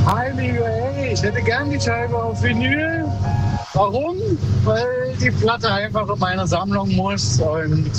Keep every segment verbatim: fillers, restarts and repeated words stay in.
Heilige, ey, ich hätte gern die Scheibe auf Vinyl. Warum? Weil die Platte einfach in meine Sammlung muss. Und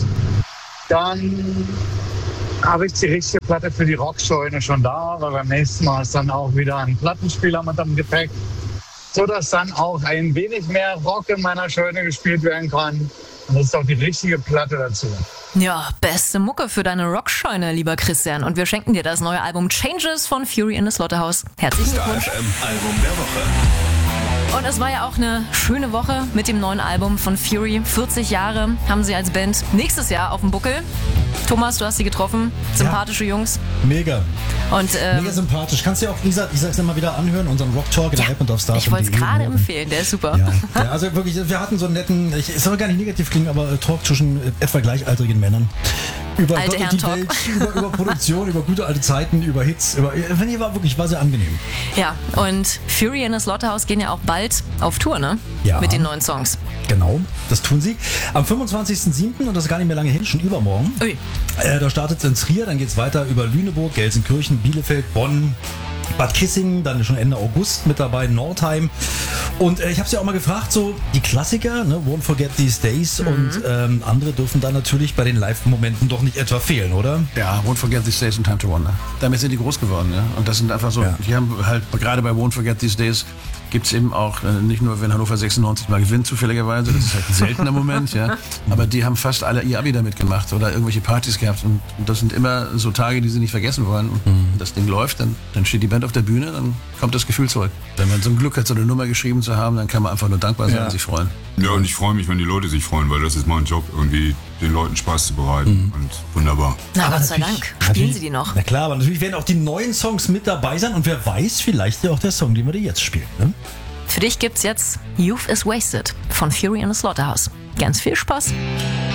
dann habe ich die richtige Platte für die Rockscheune schon da, weil beim nächsten Mal ist dann auch wieder ein Plattenspieler mit am Gepäck, sodass dann auch ein wenig mehr Rock in meiner Scheune gespielt werden kann. Und das ist auch die richtige Platte dazu. Ja, beste Mucke für deine Rockscheune, lieber Christian. Und wir schenken dir das neue Album Changes von Fury in the Slaughterhouse. Herzlichen Glückwunsch. Star F M Album der Woche. Und es war ja auch eine schöne Woche mit dem neuen Album von Fury. vierzig Jahre haben sie als Band nächstes Jahr auf dem Buckel. Thomas, du hast sie getroffen. Sympathische ja. Jungs. Mega. Und, ähm, Mega sympathisch. Kannst du dir auch, wie gesagt, ich sag's immer wieder anhören, unseren Rock Talk in ja, der App und auf Star. Ich wollte es gerade empfehlen, der ist super. Ja. ja, also wirklich, wir hatten so einen netten, ich, es soll gar nicht negativ klingen, aber äh, Talk zwischen äh, etwa gleichaltrigen Männern. Über Alte Gott und die Herren-Talk. Welt, über, über Produktion, über gute alte Zeiten, über Hits. Über, wenn ihr war wirklich, war sehr angenehm. Ja, und Fury in the Slaughterhouse gehen ja auch bald auf Tour, ne? Ja. Mit den neuen Songs. Genau, das tun sie. Am fünfundzwanzigsten siebten und das ist gar nicht mehr lange hin, schon übermorgen. Ui. Äh, da startet es in Trier, dann geht es weiter über Lüneburg, Gelsenkirchen, Bielefeld, Bonn, Bad Kissingen, dann schon Ende August mit dabei, Nordheim. Und äh, ich habe sie auch mal gefragt, so die Klassiker, ne, Won't Forget These Days, mhm. und ähm, andere dürfen dann natürlich bei den Live-Momenten doch nicht etwa fehlen, oder? Ja, Won't Forget These Days und Time to Wonder. Damit sind die groß geworden, ja. Und das sind einfach so, ja. die haben halt gerade bei Won't Forget These Days gibt es eben auch, äh, nicht nur, wenn Hannover sechsundneunzig mal gewinnt, zufälligerweise, das ist halt ein seltener Moment, ja, aber die haben fast alle ihr Abi damit gemacht oder irgendwelche Partys gehabt und das sind immer so Tage, die sie nicht vergessen wollen und mhm. das Ding läuft, dann, dann steht die Band auf der Bühne, dann kommt das Gefühl zurück. Wenn man so ein Glück hat, so eine Nummer geschrieben zu haben, dann kann man einfach nur dankbar sein ja. und sich freuen. Ja, und ich freue mich, wenn die Leute sich freuen, weil das ist mein Job, irgendwie den Leuten Spaß zu bereiten mhm. und wunderbar. Na, Aber Gott sei Dank. Spielen sie die noch? Na klar, aber natürlich werden auch die neuen Songs mit dabei sein und wer weiß, vielleicht ja auch der Song, den wir dir jetzt spielen, ne? Für dich gibt's jetzt Youth is Wasted von Fury in the Slaughterhouse. Ganz viel Spaß.